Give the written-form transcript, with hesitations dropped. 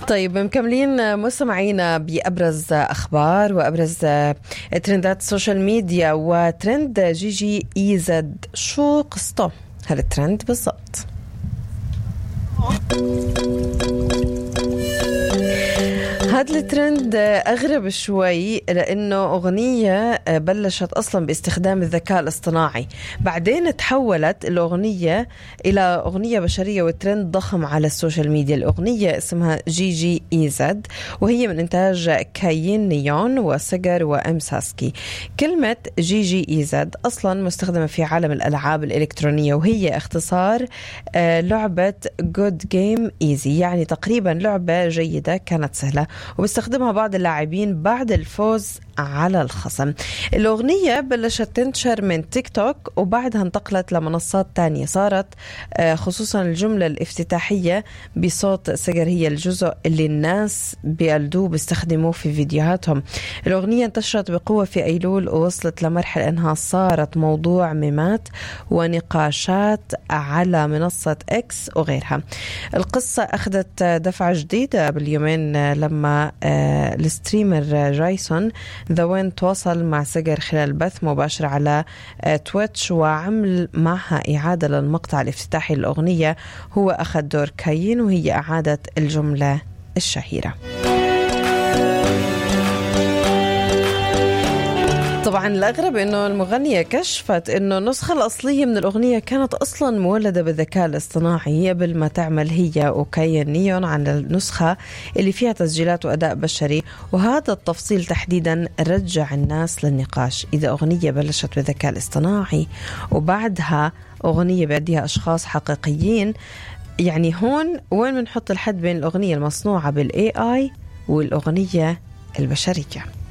طيب مكملين مستمعينا بأبرز أخبار وأبرز ترندات السوشيال ميديا. وترند جي جي إي زد، شو قصته هالترند بالضبط؟ هذا الترند أغرب شوي، لأنه أغنية بلشت أصلا باستخدام الذكاء الاصطناعي، بعدين تحولت الأغنية إلى أغنية بشرية وترند ضخم على السوشيال ميديا. الأغنية اسمها جي جي إي زد، وهي من إنتاج كاين نيون وسجر وأم ساسكي. كلمة جي جي إي زد أصلا مستخدمة في عالم الألعاب الإلكترونية، وهي اختصار لعبة Good Game Easy، يعني تقريبا لعبة جيدة كانت سهلة، وبيستخدمها بعض اللاعبين بعد الفوز على الخصم. الأغنية بلشت تنتشر من تيك توك، وبعدها انتقلت لمنصات تانية. صارت خصوصا الجملة الافتتاحية بصوت سجر هي الجزء اللي الناس بيقلدوه بيستخدموه في فيديوهاتهم. الأغنية انتشرت بقوة في أيلول، ووصلت لمرحلة أنها صارت موضوع ميمات ونقاشات على منصة إكس وغيرها. القصة أخذت دفعة جديدة باليومين لما الستريمر جايسون ذا وين تواصل مع سجر خلال بث مباشر على تويتش، وعمل معها إعادة للمقطع الافتتاحي للأغنية. هو أخذ دور كاين، وهي أعادت الجملة الشهيرة. طبعا الأغرب أنه المغنية كشفت أنه النسخة الأصلية من الأغنية كانت أصلا مولدة بالذكاء الاصطناعي قبل ما تعمل هي وكاين نيون عن النسخة اللي فيها تسجيلات وأداء بشري. وهذا التفصيل تحديدا رجع الناس للنقاش، إذا أغنية بلشت بالذكاء الاصطناعي وبعدها أغنية بيديها أشخاص حقيقيين، يعني هون وين بنحط الحد بين الأغنية المصنوعة بالAI والأغنية البشرية؟